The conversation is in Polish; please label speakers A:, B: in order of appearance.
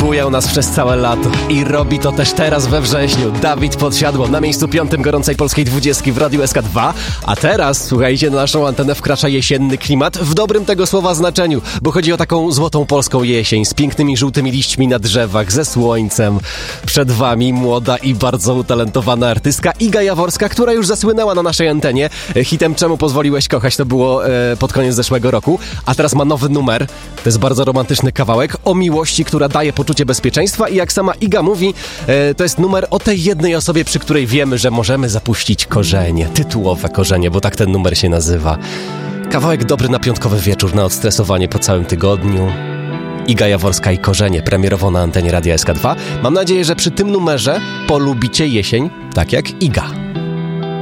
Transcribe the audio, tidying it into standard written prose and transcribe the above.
A: Bujał nas przez całe lato i robi to też teraz we wrześniu. Dawid Podsiadło na miejscu 5 gorącej polskiej 20 w Radiu SK2. A teraz, słuchajcie, na naszą antenę wkracza jesienny klimat w dobrym tego słowa znaczeniu, bo chodzi o taką złotą polską jesień z pięknymi żółtymi liśćmi na drzewach, ze słońcem. Przed wami młoda i bardzo utalentowana artystka Iga Jaworska, która już zasłynęła na naszej antenie. Hitem Czemu pozwoliłeś kochać to było pod koniec zeszłego roku, a teraz ma nowy numer. To jest bardzo romantyczny kawałek o miłości, która daje poczucie bezpieczeństwa i jak sama Iga mówi, to jest numer o tej jednej osobie, przy której wiemy, że możemy zapuścić korzenie, tytułowe korzenie, bo tak ten numer się nazywa. Kawałek dobry na piątkowy wieczór, na odstresowanie po całym tygodniu. Iga Jaworska i Korzenie, premierowo na antenie Radia SK2. Mam nadzieję, że przy tym numerze polubicie jesień, tak jak Iga.